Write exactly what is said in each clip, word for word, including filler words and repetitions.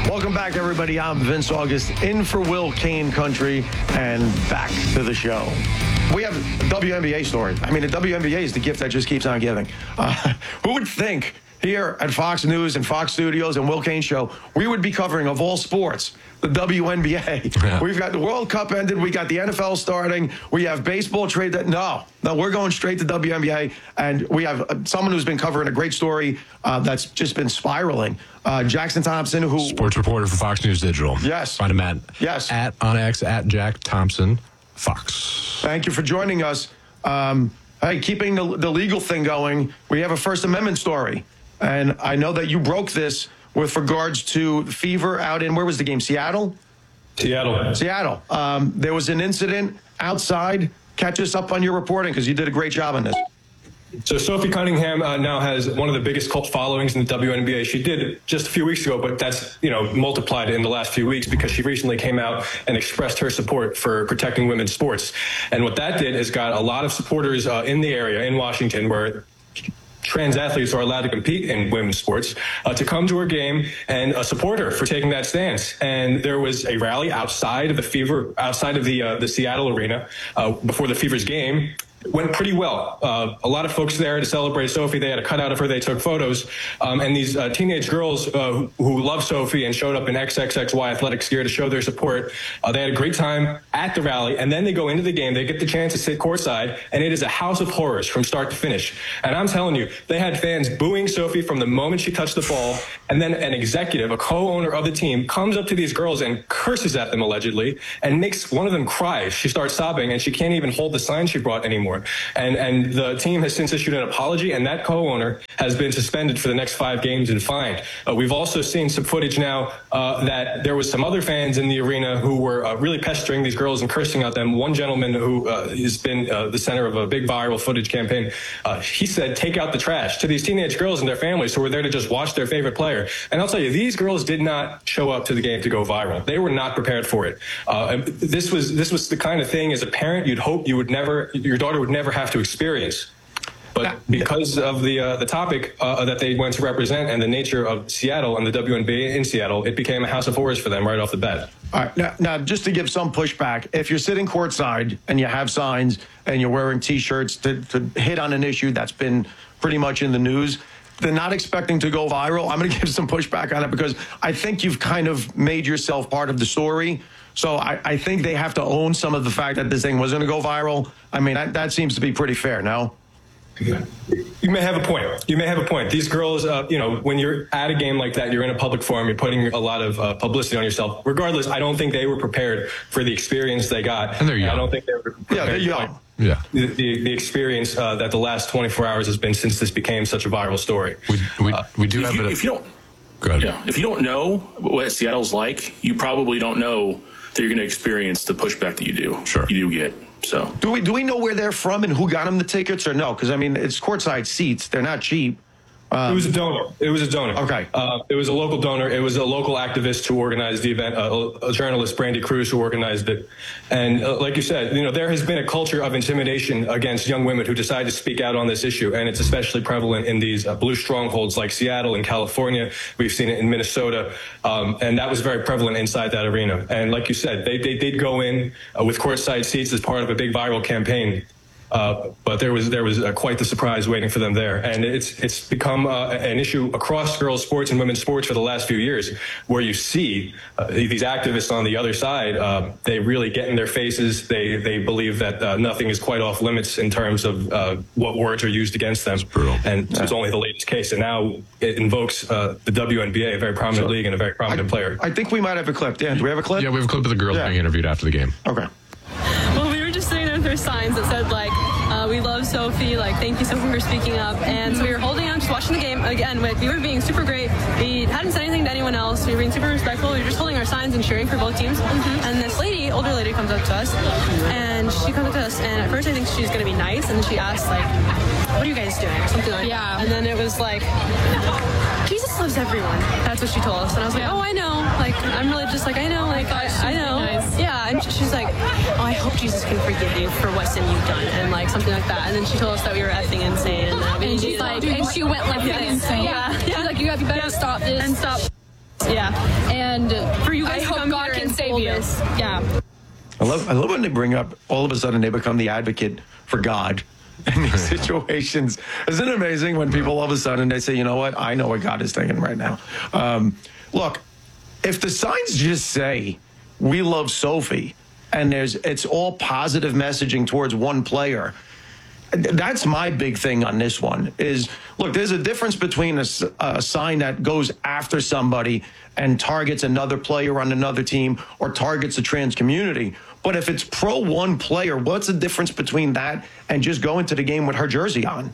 Welcome back, everybody. I'm Vince August, in for Will Kane country, and back to the show. We have a W N B A story. I mean, the W N B A is the gift that just keeps on giving. Uh, who would think here at Fox News and Fox Studios and Will Kane Show, we would be covering, of all sports, the W N B A. Yeah. We've got the World Cup ended. We got the N F L starting. We have baseball trade. That No, no, we're going straight to W N B A. And we have someone who's been covering a great story uh, that's just been spiraling. Uh, Jackson Thompson, who... Sports reporter for Fox News Digital. Yes. Find him at, yes. at on X, at Jack Thompson Fox. Thank you for joining us. Um, hey, keeping the, the legal thing going, we have a First Amendment story. And I know that you broke this with regards to the fever out in, where was the game, Seattle? Seattle. Seattle. Um, there was an incident outside. Catch us up on your reporting, because you did a great job on this. So Sophie Cunningham uh, now has one of the biggest cult followings in the W N B A. She did just a few weeks ago, but that's, you know, multiplied in the last few weeks because she recently came out and expressed her support for protecting women's sports. And what that did is got a lot of supporters uh, in the area, in Washington, where trans athletes are allowed to compete in women's sports, uh, to come to her game and uh, support her for taking that stance. And there was a rally outside of the Fever, outside of the uh, the Seattle arena uh, before the Fever's game. Went pretty well. Uh, a lot of folks there to celebrate Sophie. They had a cutout of her. They took photos. Um, and these uh, teenage girls uh, who, who love Sophie and showed up in triple X Y athletics gear to show their support, uh, they had a great time at the rally. And then they go into the game. They get the chance to sit courtside. And it is a house of horrors from start to finish. And I'm telling you, they had fans booing Sophie from the moment she touched the ball. And then an executive, a co-owner of the team, comes up to these girls and curses at them, allegedly, and makes one of them cry. She starts sobbing, and she can't even hold the sign she brought anymore. And and the team has since issued an apology, and that co-owner has been suspended for the next five games and fined. Uh, we've also seen some footage now uh, that there was some other fans in the arena who were uh, really pestering these girls and cursing at them. One gentleman who uh, has been uh, the center of a big viral footage campaign, uh, he said, "Take out the trash," to these teenage girls and their families who were there to just watch their favorite player. And I'll tell you, these girls did not show up to the game to go viral. They were not prepared for it. Uh, this was this was the kind of thing, as a parent, you'd hope you would never, your daughter would never have to experience. But because of the uh, the topic uh, that they went to represent and the nature of Seattle and the W N B A in Seattle, it became a house of horrors for them right off the bat. All right. Now, now, just to give some pushback, if you're sitting courtside and you have signs and you're wearing T-shirts to, to hit on an issue that's been pretty much in the news, they're not expecting to go viral. I'm going to give some pushback on it because I think you've kind of made yourself part of the story. So I, I think they have to own some of the fact that this thing was going to go viral. I mean, that, that seems to be pretty fair, no? You may have a point. You may have a point. These girls, uh, you know, when you're at a game like that, you're in a public forum, you're putting a lot of uh, publicity on yourself. Regardless, I don't think they were prepared for the experience they got. And they're young. I don't think they were prepared. Yeah, they're young. Yeah. The, the, the experience uh, that the last twenty-four hours has been since this became such a viral story. We, we, uh, we do if have you, it. If you don't, go ahead. Yeah, if you don't know what Seattle's like, you probably don't know that you're going to experience the pushback that you do. Sure. You do get. So do we do we know where they're from and who got them the tickets, or no? Because I mean, it's courtside seats; they're not cheap. Um, it was a donor. It was a donor. Okay. Uh, it was a local donor. It was a local activist who organized the event, uh, a journalist, Brandy Cruz, who organized it. And uh, like you said, you know, there has been a culture of intimidation against young women who decide to speak out on this issue. And it's especially prevalent in these uh, blue strongholds like Seattle and California. We've seen it in Minnesota. Um, and that was very prevalent inside that arena. And like you said, they, they did go in uh, with courtside seats as part of a big viral campaign. Uh, but there was there was uh, quite the surprise waiting for them there, and it's it's become uh, an issue across girls' sports and women's sports for the last few years, where you see uh, these activists on the other side. Uh, they really get in their faces. They they believe that uh, nothing is quite off limits in terms of uh, what words are used against them. And yeah. It's only the latest case, and now it invokes uh, the W N B A, a very prominent sure. league and a very prominent I, player. I think we might have a clip. Dan, do we have a clip? Yeah, we have a clip of the girls yeah. being interviewed after the game. Okay. Well, we were just sitting there with our signs that said, like, uh, we love Sophie, like, thank you, Sophie, for speaking up. And so we were holding on, just watching the game. Again, like, we were being super great. We hadn't said anything to anyone else. We were being super respectful. We were just holding our signs and cheering for both teams. Mm-hmm. And this lady, older lady, comes up to us. And she comes up to us, and at first I think she's going to be nice. And then she asks, like, what are you guys doing? Or something like yeah. that. And then it was like, Jesus loves everyone. That's what she told us. And I was like, yeah. oh, I know. Like, I'm really just like, I know. Like, I, I know. Nice. Yeah. And she's like, oh, I hope Jesus can forgive you for what sin you've done. And, like, something like that. And then she told us that we were effing insane. And, we and she's like, and she went, like, yeah. insane. Yeah. yeah. She's like, you, have, you better yeah. stop this. And stop. Yeah, and for you guys I to hope come God here can and save pull you. this, yeah. I love, I love when they bring up, all of a sudden they become the advocate for God in these situations. Isn't it amazing when people all of a sudden they say, you know what, I know what God is thinking right now. Um, look, if the signs just say, we love Sophie, and there's it's all positive messaging towards one player, that's my big thing on this one is, look, there's a difference between a, a sign that goes after somebody and targets another player on another team or targets the trans community. But if it's pro one player, what's the difference between that and just going to the game with her jersey on?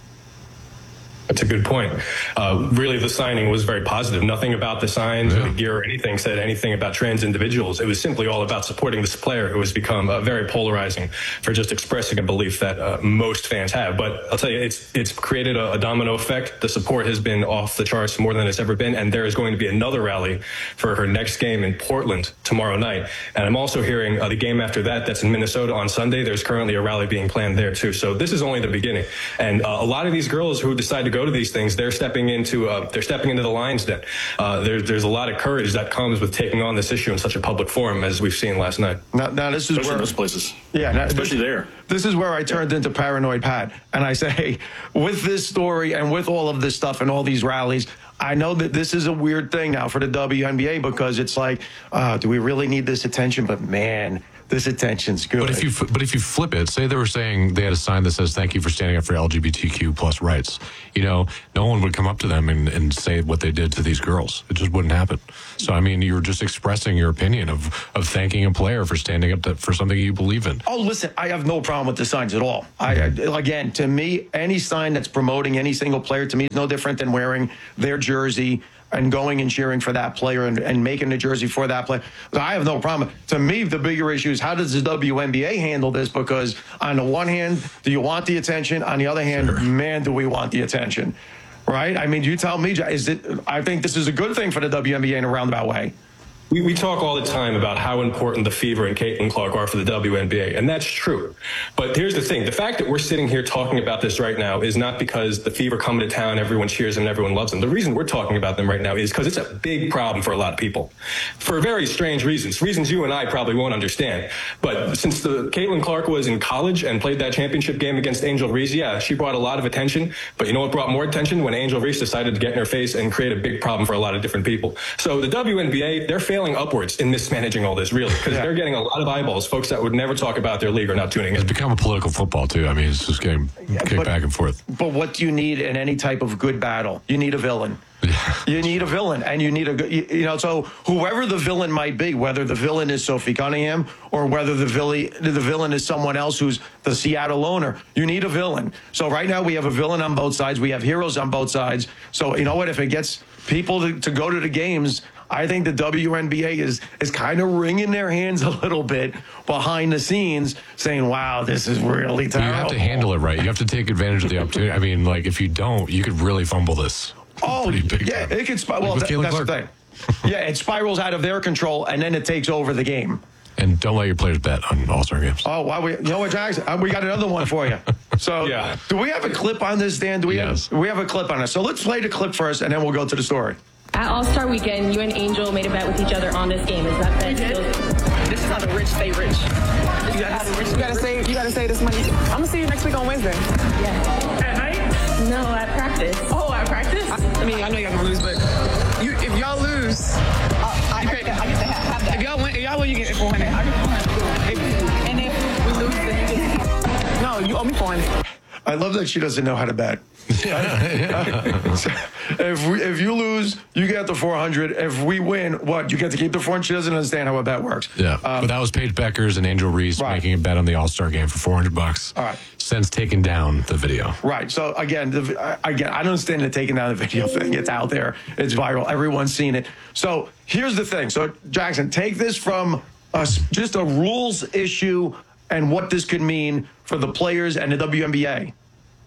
That's a good point. Uh, really, the signing was very positive. Nothing about the signs yeah. or the gear or anything said anything about trans individuals. It was simply all about supporting this player who has become uh, very polarizing for just expressing a belief that uh, most fans have. But I'll tell you, it's it's created a, a domino effect. The support has been off the charts more than it's ever been, and there is going to be another rally for her next game in Portland tomorrow night. And I'm also hearing uh, the game after that, that's in Minnesota on Sunday. There's currently a rally being planned there, too. So this is only the beginning. And uh, a lot of these girls who decide to go to these things, they're stepping into uh, they're stepping into the lion's den. Uh, there, there's a lot of courage that comes with taking on this issue in such a public forum as we've seen last night. Now, now this is especially where in those places. Yeah, now, especially this, there. This is where I turned into Paranoid Pat, and I say, hey, with this story and with all of this stuff and all these rallies, I know that this is a weird thing now for the W N B A because it's like, uh, do we really need this attention? But man, this attention's good. But if you but if you flip it, say they were saying they had a sign that says "Thank you for standing up for L G B T Q plus rights." You know, no one would come up to them and, and say what they did to these girls. It just wouldn't happen. So I mean, you're just expressing your opinion of of thanking a player for standing up to, for something you believe in. Oh, listen, I have no problem with the signs at all. I, I again, to me, any sign that's promoting any single player to me is no different than wearing their jersey and going and cheering for that player and, and making the jersey for that player. I have no problem. To me, the bigger issue is how does the W N B A handle this? Because on the one hand, do you want the attention? On the other hand, sure. man, do we want the attention? Right? I mean, you tell me, is it? I think this is a good thing for the W N B A in a roundabout way. We, we talk all the time about how important the Fever and Caitlin Clark are for the W N B A, and that's true. But here's the thing. The fact that we're sitting here talking about this right now is not because the Fever come to town, everyone cheers them, and everyone loves them. The reason we're talking about them right now is because it's a big problem for a lot of people, for very strange reasons, reasons you and I probably won't understand. But since the Caitlin Clark was in college and played that championship game against Angel Reese, yeah, she brought a lot of attention. But you know what brought more attention? When Angel Reese decided to get in her face and create a big problem for a lot of different people. So the W N B A, they're failing upwards in mismanaging all this, really, because yeah. they're getting a lot of eyeballs. Folks that would never talk about their league are not tuning in. It's become a political football, too. I mean, it's just getting yeah, kicked but, back and forth. But what do you need in any type of good battle? You need a villain. Yeah. You need a villain, and you need a good, you, you know, so whoever the villain might be, whether the villain is Sophie Cunningham or whether the villain, the villain is someone else who's the Seattle owner, you need a villain. So right now we have a villain on both sides. We have heroes on both sides. So you know what? If it gets people to, to go to the games, I think the W N B A is is kind of wringing their hands a little bit behind the scenes, saying, wow, this is really terrible. You have to handle it right. You have to take advantage of the opportunity. I mean, like, if you don't, you could really fumble this. Oh, yeah, time. It could spiral. Well, that, that's Clark. the thing. Yeah, it spirals out of their control, and then it takes over the game. And don't let your players bet on All-Star games. Oh, wow. We, you know what, Jackson? We got another one for you. So, yeah. Do we have a clip on this, Dan? Do we, yes. have, we have a clip on it. So let's play the clip first, and then we'll go to the story. At All-Star Weekend, you and Angel made a bet with each other on this game. Is that bet still? This is how the rich stay rich. You gotta, you gotta save. You gotta save this money. I'm gonna see you next week on Wednesday. Yeah. At night? No, at practice. Oh, at practice? I, I mean, I know y'all gonna lose, but you, if y'all lose, uh, I, I, get, I get to have that. If y'all win, if y'all win, you get four hundred. I get four hundred. And if we lose, then you get. No, you owe me four hundred. I love that she doesn't know how to bet. Yeah, yeah. So if we, if you lose, you get the four hundred. If we win, what? You get to keep the four hundred. She doesn't understand how a bet works. Yeah, um, but that was Paige Beckers and Angel Reese right. making a bet on the All-Star game for four hundred bucks. All right. Since taking down the video. Right. So again, the, again, I don't understand the taking down the video thing. It's out there. It's viral. Everyone's seen it. So here's the thing. So Jackson, take this from us, just a rules issue and what this could mean for the players and the W N B A.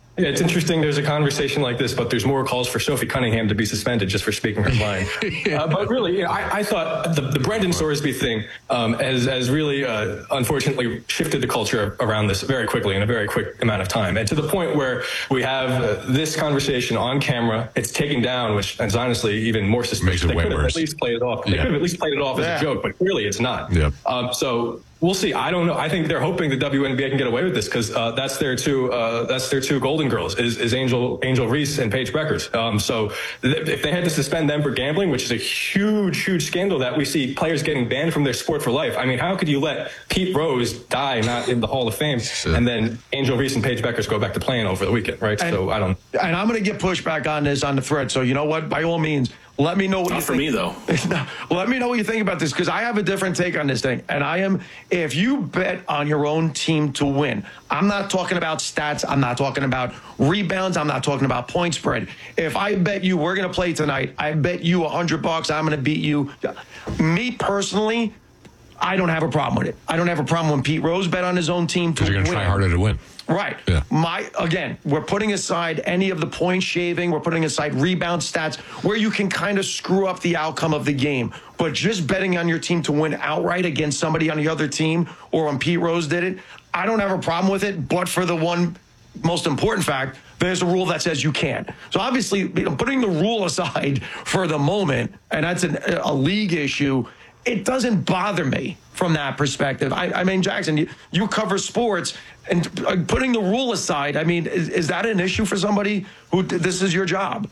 Yeah, it's interesting there's a conversation like this, but there's more calls for Sophie Cunningham to be suspended just for speaking her mind. uh, but really, you know, I, I thought the, the Brendan Sorsby thing um, has, has really, uh, unfortunately, shifted the culture around this very quickly in a very quick amount of time. And to the point where we have uh, this conversation on camera, it's taken down, which is honestly even more suspicious. Makes it they way could have worse. at least played it off. They Yeah. could have at least played it off Yeah. as a joke, but clearly it's not. Yep. Um, so we'll see. I don't know. I think they're hoping the W N B A can get away with this because uh, that's their two. Uh, that's their two golden girls is, is Angel Angel Reese and Paige Beckers. Um, so th- if they had to suspend them for gambling, which is a huge, huge scandal that we see players getting banned from their sport for life. I mean, how could you let Pete Rose die not in the Hall of Fame and then Angel Reese and Paige Beckers go back to playing over the weekend, right? And, so I don't. And I'm going to get pushback on this on the thread. So you know what? By all means, let me know what Not you for think. me, though. Let me know what you think about this because I have a different take on this thing. And I am, if you bet on your own team to win, I'm not talking about stats. I'm not talking about rebounds. I'm not talking about point spread. If I bet you we're going to play tonight, I bet you a hundred bucks. I'm going to beat you. Me personally, I don't have a problem with it. I don't have a problem when Pete Rose bet on his own team to Because you're win. going to try harder to win. Right. Yeah. My again, we're putting aside any of the point shaving, we're putting aside rebound stats where you can kind of screw up the outcome of the game. But just betting on your team to win outright against somebody on the other team or when Pete Rose did it, I don't have a problem with it, but for the one most important fact, there's a rule that says you can't. So obviously, you know, putting the rule aside for the moment, and that's an, a league issue, it doesn't bother me from that perspective. I, I mean, Jackson, you, you cover sports, and uh, putting the rule aside, I mean, is, is that an issue for somebody who this is your job?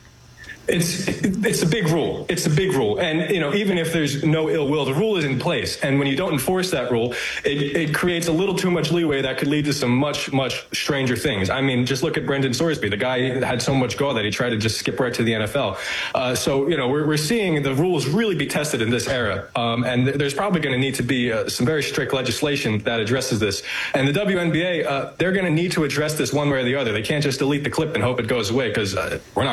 It's it's a big rule. It's a big rule, and you know, even if there's no ill will, the rule is in place. And when you don't enforce that rule, it, it creates a little too much leeway that could lead to some much much stranger things. I mean, just look at Brendan Sorsby. The guy had so much go that he tried to just skip right to the N F L. Uh, so you know, we're we're seeing the rules really be tested in this era, um, and th- there's probably going to need to be uh, some very strict legislation that addresses this. And the W N B A, uh, they're going to need to address this one way or the other. They can't just delete the clip and hope it goes away because uh, we're not.